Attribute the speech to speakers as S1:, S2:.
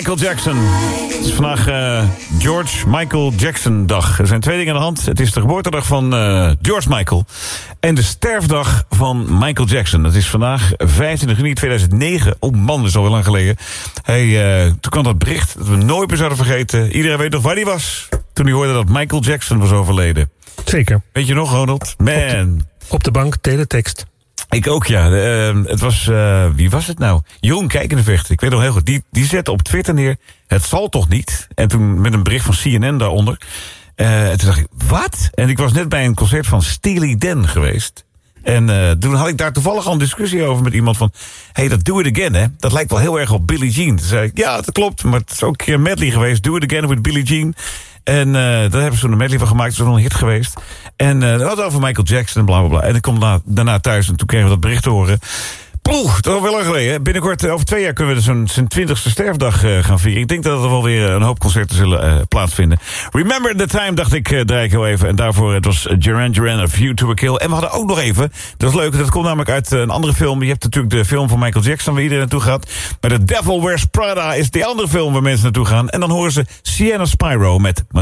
S1: Michael Jackson. Het is vandaag George Michael Jackson dag. Er zijn twee dingen aan de hand. Het is de geboortedag van George Michael. En de sterfdag van Michael Jackson. Dat is vandaag 25 juni 2009. Oh man, dat is al wel lang geleden. Toen kwam dat bericht dat we nooit meer zouden vergeten. Iedereen weet nog waar hij was toen hij hoorde dat Michael Jackson was overleden.
S2: Zeker.
S1: Weet je nog, Ronald? Man.
S2: Op de bank, teletext.
S1: Ik ook, ja. Het was, wie was het nou? Jeroen Kijkendevecht, ik weet nog heel goed. Die zette op Twitter neer, het zal toch niet? En toen met een bericht van CNN daaronder. En toen dacht ik, wat? En ik was net bij een concert van Steely Dan geweest. En toen had ik daar toevallig al een discussie over met iemand van... hey, dat Do It Again, hè? Dat lijkt wel heel erg op Billie Jean. Toen zei ik, ja, dat klopt, maar het is ook een keer een medley geweest. Do It Again with Billie Jean. En daar hebben ze toen een medley van gemaakt. Dat is wel een hit geweest. En dat was over Michael Jackson en blablabla. En ik kom daarna thuis en toen kregen we dat bericht te horen. Poeh, dat is al wel lang geleden. Binnenkort, over 2 jaar, kunnen we zijn 20ste sterfdag gaan vieren. Ik denk dat er wel weer een hoop concerten zullen plaatsvinden. Remember the Time, dacht ik, draai ik heel even. En daarvoor, het was Duran Duran, A View to a Kill. En we hadden ook nog even, dat is leuk, dat komt namelijk uit een andere film. Je hebt natuurlijk de film van Michael Jackson, waar iedereen naartoe gaat. Maar The Devil Wears Prada is de andere film waar mensen naartoe gaan. En dan horen ze Sienna Spyro met